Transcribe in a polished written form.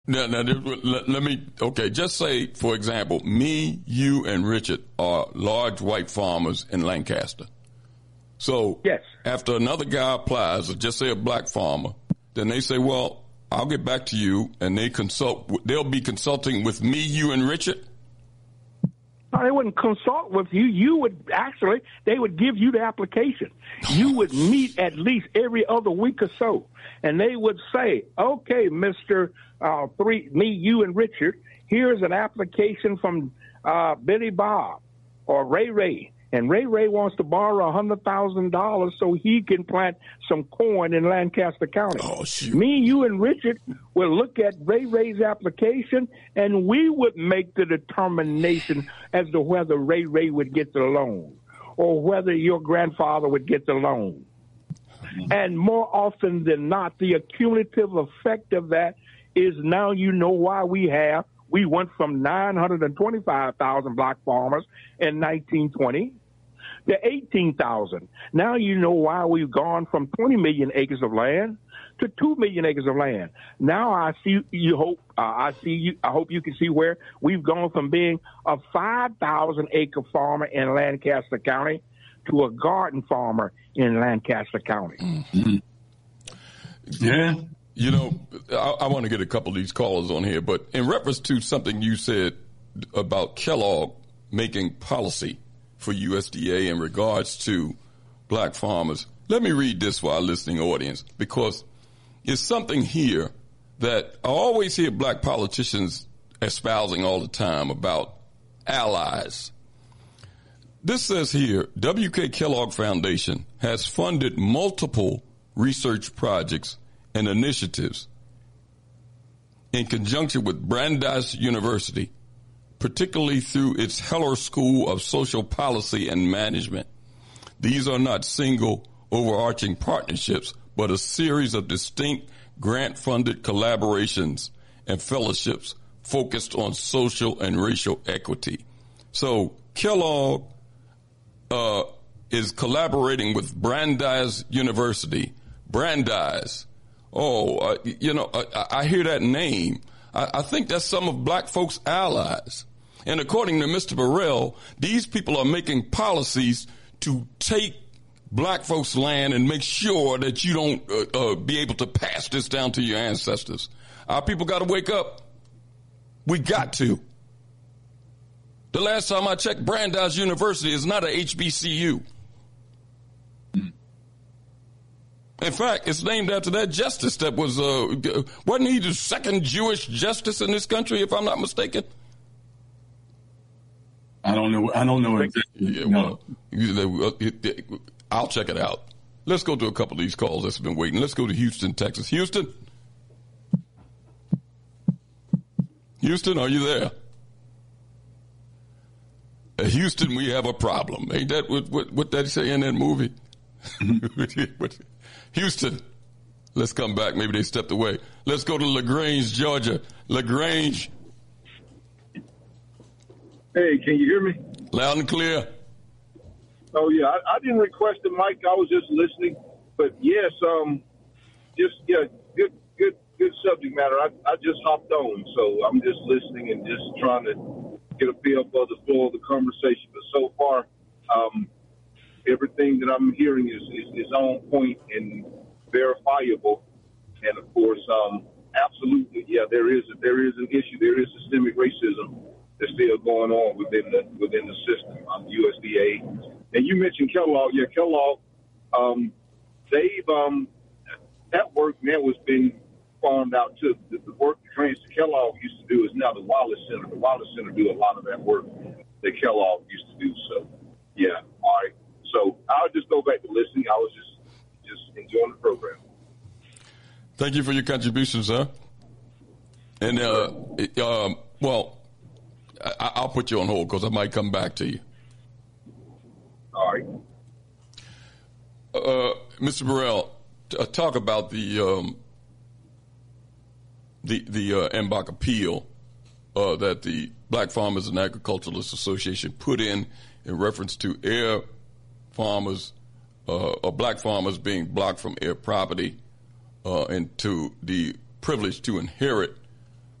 Now, let me, okay, just say, for example, me, you, and Richard are large white farmers in Lancaster. So yes. After another guy applies, or just say a black farmer, then they say, well, I'll get back to you, and they'll be consulting with me, you, and Richard? No, they wouldn't consult with you. They would give you the application. You would meet at least every other week or so, and they would say, okay, Mr. Me, you, and Richard, here's an application from Billy Bob or Ray, and Ray wants to borrow $100,000 so he can plant some corn in Lancaster County. Oh, shoot. Me, you, and Richard will look at Ray's application, and we would make the determination as to whether Ray would get the loan or whether your grandfather would get the loan. And more often than not, the accumulative effect of that is now you know why we went from 925,000 black farmers in 1920 to 18,000. Now you know why we've gone from 20 million acres of land to 2 million acres of land. Now I hope you can see where we've gone from being a 5,000 acre farmer in Lancaster County to a garden farmer in Lancaster County. Mm-hmm. Yeah. You know, I want to get a couple of these callers on here, but in reference to something you said about Kellogg making policy for USDA in regards to black farmers, let me read this for our listening audience, because it's something here that I always hear black politicians espousing all the time about allies. This says here, W.K. Kellogg Foundation has funded multiple research projects and initiatives in conjunction with Brandeis University, particularly through its Heller School of Social Policy and Management. These are not single overarching partnerships, but a series of distinct grant-funded collaborations and fellowships focused on social and racial equity. So Kellogg is collaborating with Brandeis University. Brandeis. I hear that name. I think that's some of black folks' allies. And according to Mr. Burrell, these people are making policies to take black folks' land and make sure that you don't be able to pass this down to your ancestors. Our people got to wake up. We got to. The last time I checked, Brandeis University is not a HBCU. In fact, it's named after that justice that was, wasn't he the second Jewish justice in this country, if I'm not mistaken? I don't know exactly. Yeah, well, I'll check it out. Let's go to a couple of these calls that's been waiting. Let's go to Houston, Texas. Houston, are you there? Houston, we have a problem. Ain't that what they say in that movie? Houston, let's come back. Maybe they stepped away. Let's go to LaGrange, Georgia. LaGrange. Hey, can you hear me? Loud and clear. Oh, yeah. I didn't request the mic. I was just listening. But, yes, good subject matter. I just hopped on, so I'm just listening and just trying to get a feel for the flow of the conversation. But so far, everything that I'm hearing is on point and verifiable. And, of course, absolutely, yeah, there is an issue. There is systemic racism that's still going on within the system, USDA. And you mentioned Kellogg. Yeah, Kellogg, they've that work now has been farmed out to the work that Kellogg used to do is now the Wallace Center. The Wallace Center do a lot of that work that Kellogg used to do. So, yeah, all right. So I'll just go back to listening. I was just enjoying the program. Thank you for your contribution, sir. And, I'll put you on hold because I might come back to you. All right. Mr. Burrell, talk about the MBAC appeal that the Black Farmers and Agriculturalists Association put in reference to air farmers or black farmers being blocked from air property and to the privilege to inherit